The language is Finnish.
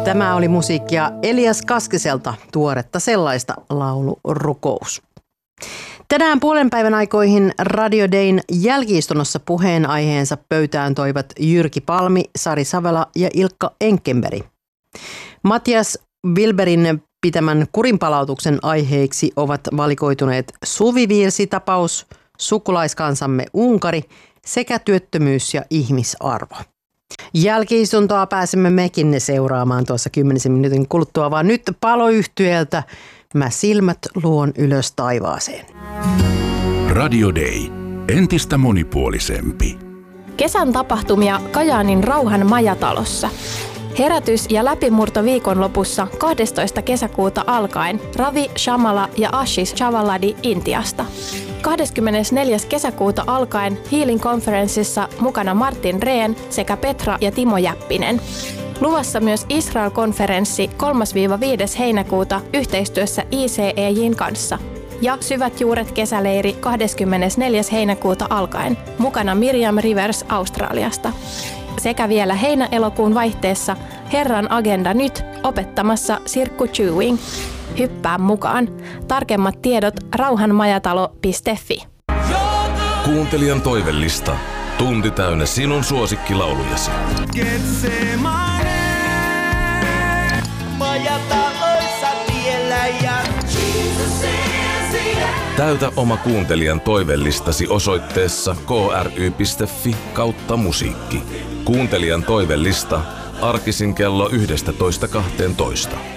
Tämä oli musiikkia Elias Kaskiselta, tuoretta sellaista, laulu Rukous. Tänään puolen päivän aikoihin Radio Dayn jälki-istunnossa puheenaiheensa pöytään toivat Jyrki Palmi, Sari Savela ja Ilkka Enkenberg. Matias Wilberin pitämän kurinpalautuksen aiheiksi ovat valikoituneet suvivirsitapaus, sukulaiskansamme Unkari sekä työttömyys ja ihmisarvo. Jälki-istuntoa pääsemme mekin seuraamaan tuossa 10 minuutin kuluttua, vaan nyt Paloyhtyeltä Mä silmät luon ylös taivaaseen. Radio Day. Entistä monipuolisempi. Kesän tapahtumia Kajaanin Rauhan majatalossa. Herätys- ja läpimurto viikonlopussa 12. kesäkuuta alkaen Ravi Shamala ja Ashish Chavaladi Intiasta. 24. kesäkuuta alkaen Healing Conferenceissa mukana Martin Rehn sekä Petra ja Timo Jäppinen. Luvassa myös Israel-konferenssi 3-5. heinäkuuta yhteistyössä ICEJ:n kanssa. Ja Syvät juuret kesäleiri 24. heinäkuuta alkaen. Mukana Miriam Rivers Australiasta. Sekä vielä heinä-elokuun vaihteessa Herran agenda nyt opettamassa Sirkku Chewing. Hyppää mukaan. Tarkemmat tiedot rauhanmajatalo.fi. Kuuntelijan toivellista. Tunti täynnä sinun suosikkilaulujasi. Täytä oma kuuntelijan toivellistasi osoitteessa kry.fi/musiikki. Kuuntelijan toivellista arkisin kello 11:12.